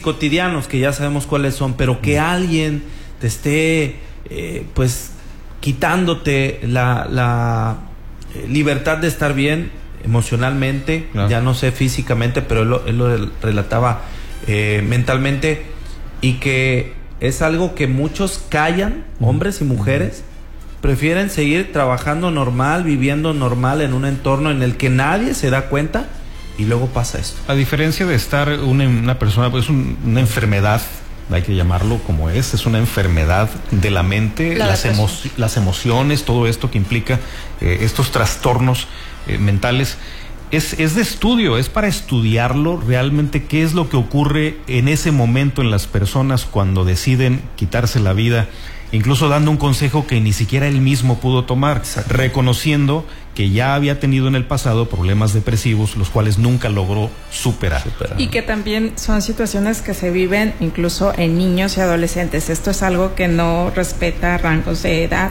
cotidianos, que ya sabemos cuáles son, pero que alguien te esté, pues, quitándote la libertad de estar bien emocionalmente, claro, ya no sé físicamente, pero él lo relataba mentalmente, y que es algo que muchos callan, hombres y mujeres, prefieren seguir trabajando normal, viviendo normal en un entorno en el que nadie se da cuenta, y luego pasa esto. A diferencia de estar una persona, pues una enfermedad, hay que llamarlo como es una enfermedad de la mente, las emociones, todo esto que implica estos trastornos mentales, es de estudio, es para estudiarlo realmente qué es lo que ocurre en ese momento en las personas cuando deciden quitarse la vida, incluso dando un consejo que ni siquiera él mismo pudo tomar, reconociendo que ya había tenido en el pasado problemas depresivos, los cuales nunca logró superar. Y que también son situaciones que se viven incluso en niños y adolescentes. Esto es algo que no respeta rangos de edad.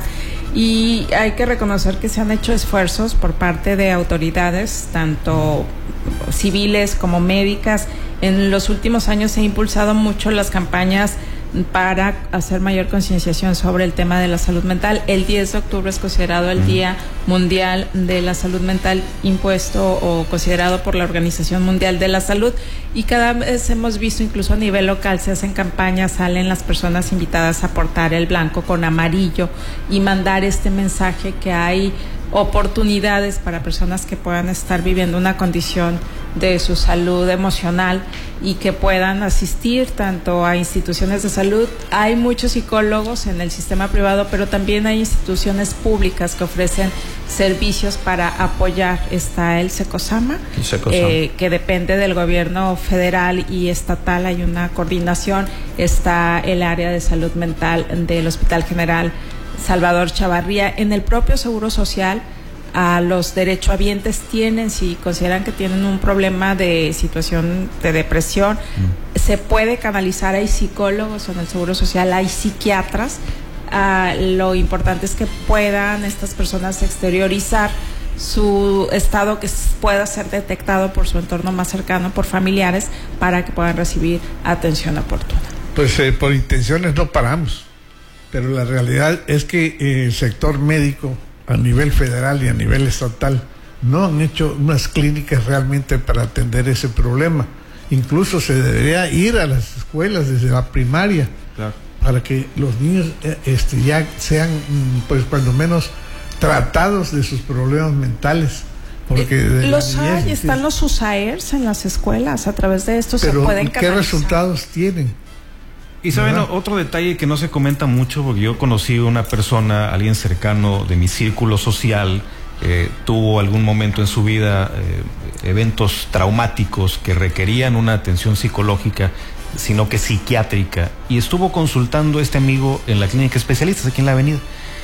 Y hay que reconocer que se han hecho esfuerzos por parte de autoridades, tanto civiles como médicas. En los últimos años se han impulsado mucho las campañas para hacer mayor concienciación sobre el tema de la salud mental. El 10 de octubre es considerado el Día Mundial de la Salud Mental, impuesto o considerado por la Organización Mundial de la Salud, y cada vez hemos visto, incluso a nivel local, se hacen campañas, salen las personas invitadas a portar el blanco con amarillo y mandar este mensaje que hay oportunidades para personas que puedan estar viviendo una condición de su salud emocional y que puedan asistir tanto a instituciones de salud. Hay muchos psicólogos en el sistema privado, pero también hay instituciones públicas que ofrecen servicios para apoyar. Está el Secosama, que depende del gobierno federal y estatal, hay una coordinación. Está el área de salud mental del Hospital General Salvador Chavarría. En el propio Seguro Social, a los derechohabientes si consideran que tienen un problema de situación de depresión, se puede canalizar. Hay psicólogos en el Seguro Social, hay psiquiatras. Lo importante es que puedan estas personas exteriorizar su estado, que pueda ser detectado por su entorno más cercano, por familiares, para que puedan recibir atención oportuna. Pues por intenciones no paramos, pero la realidad es que el sector médico a nivel federal y a nivel estatal no han hecho unas clínicas realmente para atender ese problema. Incluso se debería ir a las escuelas desde la primaria, claro, para que los niños ya sean, pues cuando menos, tratados de sus problemas mentales. Porque están los USAERs en las escuelas, a través de esto se pueden canalizar. ¿Qué resultados tienen? Y saben, otro detalle que no se comenta mucho, porque yo conocí una persona, alguien cercano de mi círculo social, tuvo algún momento en su vida eventos traumáticos que requerían una atención psicológica, sino que psiquiátrica, y estuvo consultando a este amigo en la clínica especialistas aquí en la avenida,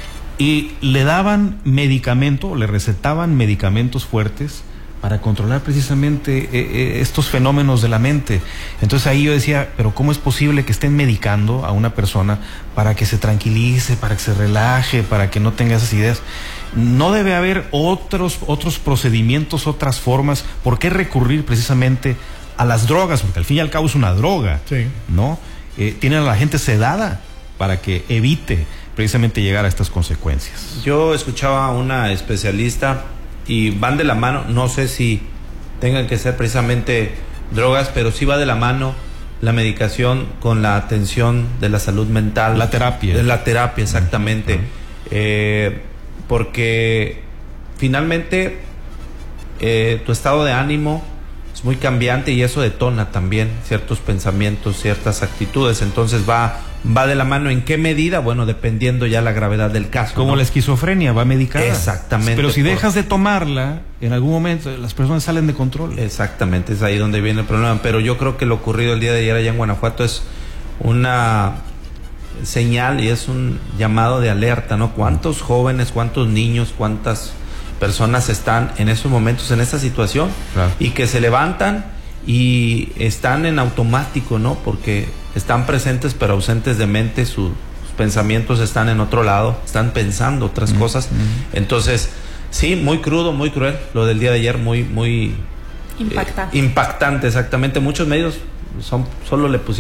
y le daban medicamento, le recetaban medicamentos fuertes para controlar precisamente estos fenómenos de la mente. Entonces ahí yo decía, pero ¿cómo es posible que estén medicando a una persona para que se tranquilice, para que se relaje, para que no tenga esas ideas? No debe haber otros procedimientos, otras formas. ¿Por qué recurrir precisamente a las drogas? Porque al fin y al cabo es una droga, sí, ¿no? Tienen a la gente sedada para que evite precisamente llegar a estas consecuencias. Yo escuchaba a una especialista y van de la mano, no sé si tengan que ser precisamente drogas, pero sí va de la mano la medicación con la atención de la salud mental. La terapia. De la terapia, exactamente. Porque finalmente tu estado de ánimo es muy cambiante y eso detona también ciertos pensamientos, ciertas actitudes. Entonces va de la mano. ¿En qué medida? Bueno, dependiendo ya la gravedad del caso. Como, ¿no?, la esquizofrenia va medicada. Exactamente. Pero si dejas de tomarla, en algún momento las personas salen de control. Exactamente, es ahí donde viene el problema. Pero yo creo que lo ocurrido el día de ayer allá en Guanajuato es una señal y es un llamado de alerta, ¿no? ¿Cuántos jóvenes, cuántos niños, cuántas personas están en esos momentos, en esa situación? Claro. Y que se levantan y están en automático, ¿no? Porque están presentes pero ausentes de mente, sus pensamientos están en otro lado, están pensando otras cosas. Entonces, sí, muy crudo, muy cruel lo del día de ayer, muy impactante, exactamente. Muchos medios solo le pusieron